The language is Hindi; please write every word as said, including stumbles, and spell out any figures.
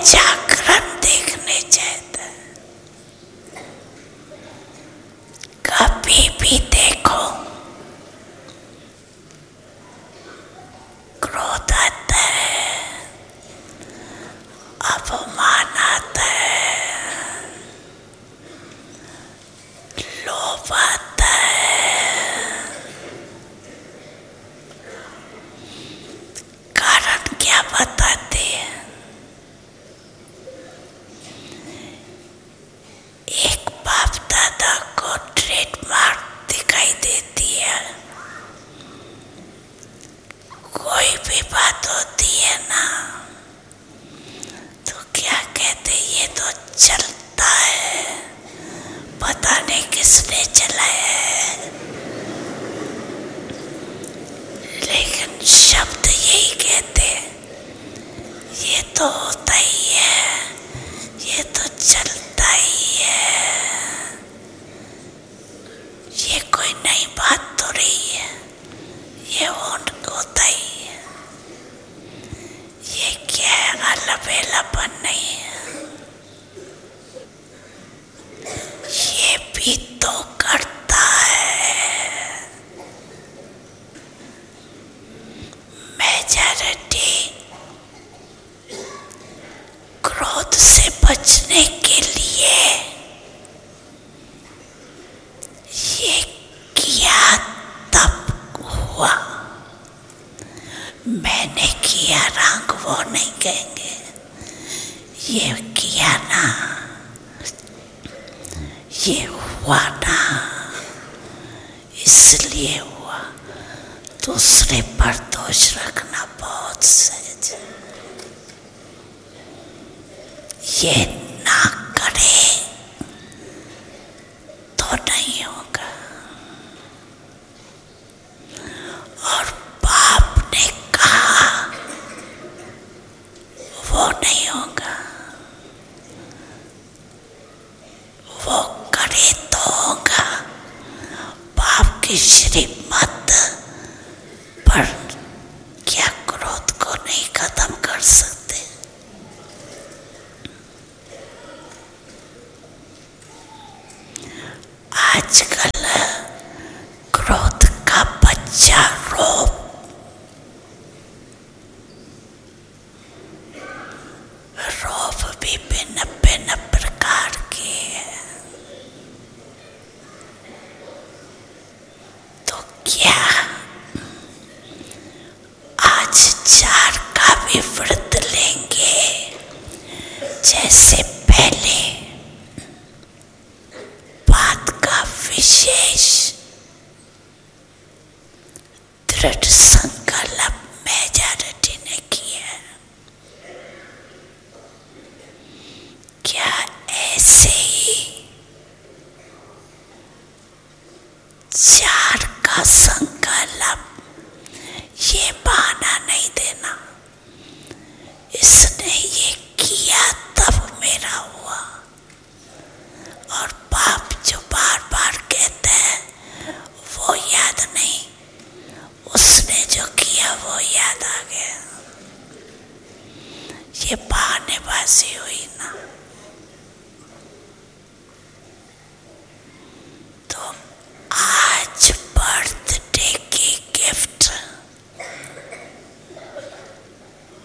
जागरण देखने चाहता है। कभी भी देखो क्रोध आता है, अपमान आता है, लोभ आता है। कारण क्या बताते हैं? एक बाप दादा को ट्रेडमार्क दिखाई देती है, कोई भी बात होती है ना तो क्या कहते, ये तो चलता है, पता नहीं किसने चलाया है, लेकिन शब्द यही कहते, ये तो होता ही है, ये तो चलता ही है, ये कोई नई बात तो नहीं है, ये होता ही है, ये क्या है, अलबेलापन नहीं है, ये भी तो करता है। मेजॉरिटी क्रोध से बचने के लिए ये किया तब हुआ, मैंने किया रंग वो नहीं कहेंगे, ये किया ना, ये हुआ ना, इसलिए हुआ। दूसरे पर दोष रखना बहुत सहज है, ये ना करे तो नहीं होगा। और बाप ने कहा वो नहीं होगा, वो करे तो होगा। बाप की श्रीमत पर क्या क्रोध को नहीं खत्म कर सकते? आजकल क्रोध का बच्चा रोब रोब भी भिन्न भिन्न प्रकार के है। तो क्या आज चार का भी व्रत लेंगे? जैसे पहले बात का विशेष दृढ़ संकल्प मेजॉरिटी ने किया, क्या ऐसे ही चार का संकल्प? ये बहाना नहीं देना, इसने ये किया तब मेरा हुआ। और बाप जो बार बार कहते हैं वो याद नहीं, उसने जो किया वो याद आ गया। ये बहानेबाजी हुई ना।